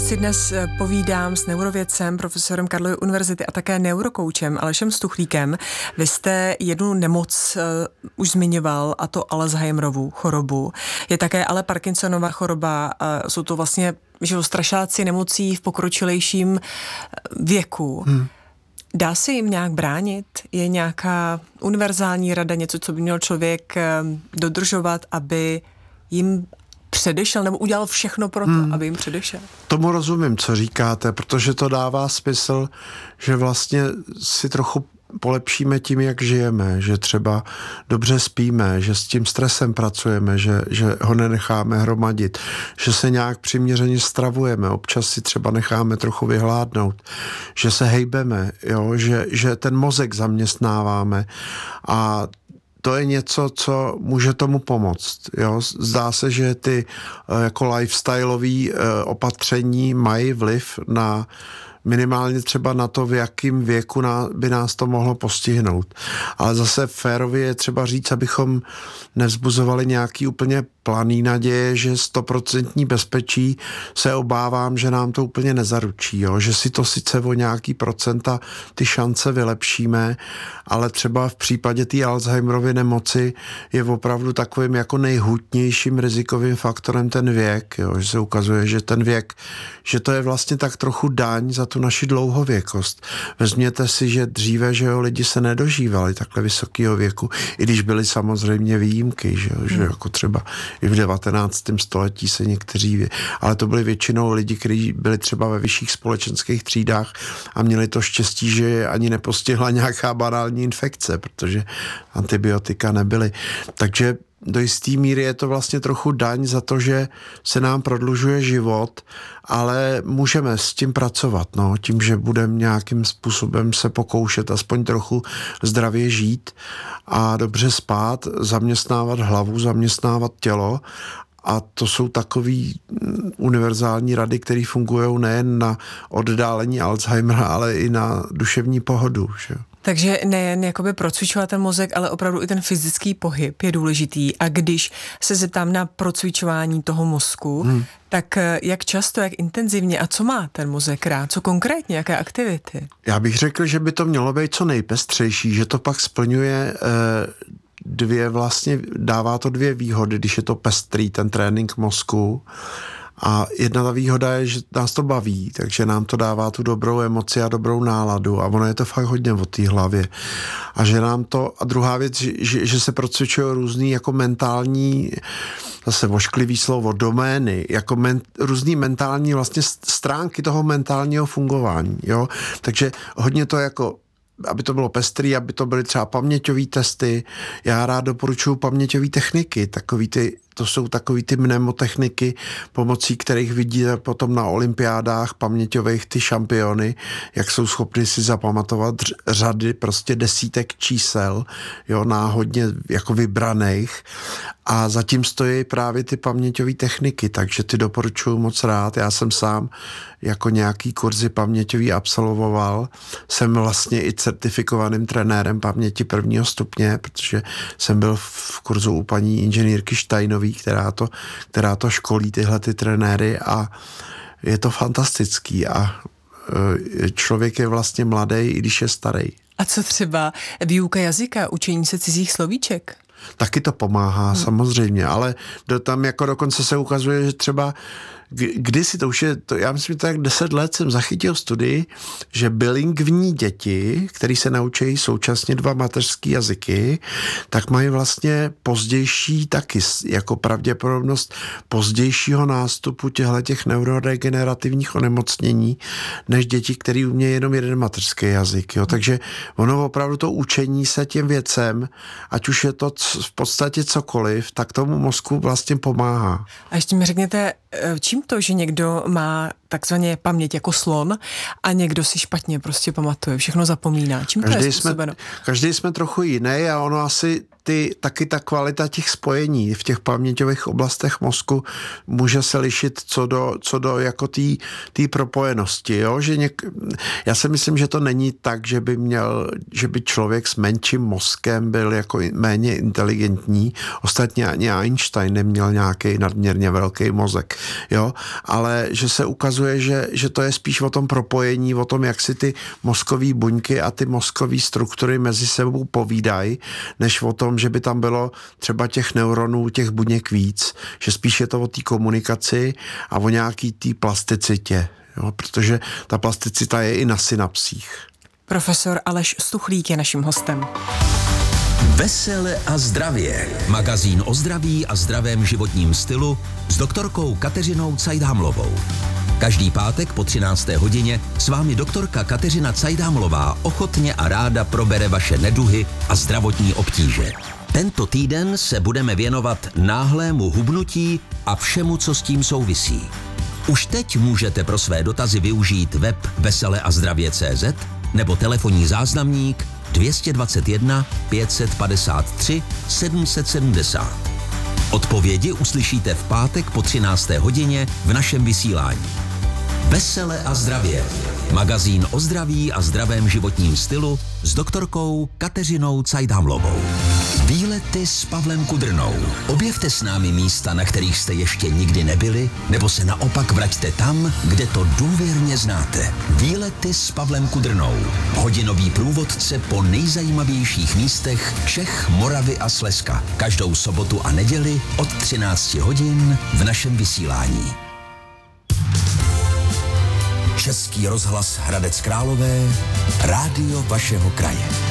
si dnes povídám s neurovědcem, profesorem Karlovy univerzity a také neurokoučem Alešem Stuchlíkem. Vy jste jednu nemoc už zmiňoval, a to Alzheimerovu chorobu. Je také ale Parkinsonova choroba. Jsou to vlastně strašáci nemocí v pokročilejším věku. Dá se jim nějak bránit? Je nějaká univerzální rada, něco, co by měl člověk dodržovat, aby jim předešel, nebo udělal všechno pro to, aby jim předešel? Tomu rozumím, co říkáte, protože to dává smysl, že vlastně si trochu polepšíme tím, jak žijeme, že třeba dobře spíme, že s tím stresem pracujeme, že ho nenecháme hromadit, že se nějak přiměřeně stravujeme, občas si třeba necháme trochu vyhládnout, že se hejbeme, jo? Že ten mozek zaměstnáváme a to je něco, co může tomu pomoct. Jo? Zdá se, že ty jako lifestyleové opatření mají vliv na minimálně třeba na to, v jakém věku by nás to mohlo postihnout. Ale zase férově je třeba říct, abychom nevzbuzovali nějaký úplně planý naděje, že 100% bezpečí se obávám, že nám to úplně nezaručí. Jo? Že si to sice o nějaký procenta ty šance vylepšíme, ale třeba v případě té Alzheimerovy nemoci je opravdu takovým jako nejhutnějším rizikovým faktorem ten věk. Jo? Že se ukazuje, že ten věk, že to je vlastně tak trochu daň za tu naši dlouhověkost. Vezměte si, že dříve, že jo, lidi se nedožívali takhle vysokého věku, i když byly samozřejmě výjimky, že jako třeba i v 19. století se někteří, ale to byli většinou lidi, kteří byli třeba ve vyšších společenských třídách a měli to štěstí, že je ani nepostihla nějaká banální infekce, protože antibiotika nebyly. Takže do jisté míry je to vlastně trochu daň za to, že se nám prodlužuje život, ale můžeme s tím pracovat, tím, že budeme nějakým způsobem se pokoušet aspoň trochu zdravě žít a dobře spát, zaměstnávat hlavu, zaměstnávat tělo. A to jsou takový univerzální rady, které fungují nejen na oddálení Alzheimera, ale i na duševní pohodu. Že? Takže nejen jakoby procvičovat ten mozek, ale opravdu i ten fyzický pohyb je důležitý. A když se zeptám na procvičování toho mozku, tak jak často, jak intenzivně a co má ten mozek rád? Co konkrétně, jaké aktivity? Já bych řekl, že by to mělo být co nejpestřejší, že to pak splňuje dává to dvě výhody, když je to pestrý, ten trénink mozku. A jedna ta výhoda je, že nás to baví, takže nám to dává tu dobrou emoci a dobrou náladu a ono je to fakt hodně o té hlavě. A že nám to, a druhá věc, že se procvičují různý jako mentální, zase vošklivý slovo, domény, jako různý mentální vlastně stránky toho mentálního fungování, jo. Takže hodně to jako aby to bylo pestrý, aby to byly třeba paměťové testy. Já rád doporučuji paměťové techniky, to jsou takový ty mnemotechniky, pomocí kterých vidíte potom na olympiádách paměťových ty šampiony, jak jsou schopni si zapamatovat řady prostě desítek čísel, jo, náhodně jako vybraných. A zatím stojí právě ty paměťové techniky, takže ty doporučuji moc rád. Já jsem sám jako nějaký kurzy paměťový absolvoval. Jsem vlastně i certifikovaným trenérem paměti 1. stupně, protože jsem byl v kurzu u paní inženýrky Štajnový, která to školí tyhle ty trenéry a je to fantastický a člověk je vlastně mladý, i když je starý. A co třeba výuka jazyka, učení se cizích slovíček? Taky to pomáhá, samozřejmě, ale tam jako dokonce se ukazuje, že třeba kdysi to už je, já myslím, že tak 10 let jsem zachytil studii, že bilingvní děti, který se naučí současně 2 mateřský jazyky, tak mají vlastně pozdější taky, jako pravděpodobnost pozdějšího nástupu těch neurodegenerativních onemocnění, než děti, který umějí jenom jeden mateřský jazyk. Jo. Takže ono opravdu to učení se těm věcem, ať už je to v podstatě cokoliv, tak tomu mozku vlastně pomáhá. A ještě mi řekněte, čím to, že někdo má takzvaně paměť jako slon a někdo si špatně prostě pamatuje, všechno zapomíná. Čím to je způsobeno? Každý jsme trochu jiný a ono asi taky ta kvalita těch spojení v těch paměťových oblastech mozku může se lišit co do jako té propojenosti. Jo? Já si myslím, že to není tak, že by člověk s menším mozkem byl jako méně inteligentní. Ostatně ani Einstein neměl nějaký nadměrně velký mozek. Jo? Ale že se ukazuje, že to je spíš o tom propojení, o tom, jak si ty mozkové buňky a ty mozkové struktury mezi sebou povídají, než o tom, že by tam bylo třeba těch neuronů, těch buněk víc, že spíš je to o té komunikaci a o nějaký té plasticitě, jo? Protože ta plasticita je i na synapsích. Profesor Aleš Stuchlík je naším hostem. Vesele a zdravě. Magazín o zdraví a zdravém životním stylu s doktorkou Kateřinou Cajdámlovou. Každý pátek po 13. hodině s vámi doktorka Kateřina Cajdámlová ochotně a ráda probere vaše neduhy a zdravotní obtíže. Tento týden se budeme věnovat náhlému hubnutí a všemu, co s tím souvisí. Už teď můžete pro své dotazy využít web veseleazdravě.cz nebo telefonní záznamník 221 553 770. Odpovědi uslyšíte v pátek po 13. hodině v našem vysílání. Vesele a zdravě. Magazín o zdraví a zdravém životním stylu s doktorkou Kateřinou Cajdámlovou. Výlety s Pavlem Kudrnou. Objevte s námi místa, na kterých jste ještě nikdy nebyli, nebo se naopak vraťte tam, kde to důvěrně znáte. Výlety s Pavlem Kudrnou. Hodinový průvodce po nejzajímavějších místech Čech, Moravy a Slezska. Každou sobotu a neděli od 13 hodin v našem vysílání. Český rozhlas Hradec Králové, rádio vašeho kraje.